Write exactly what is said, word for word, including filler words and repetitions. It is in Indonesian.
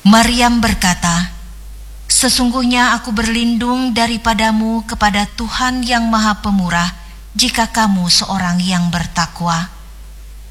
Maryam berkata, "Sesungguhnya aku berlindung daripadamu kepada Tuhan yang Maha Pemurah, jika kamu seorang yang bertakwa."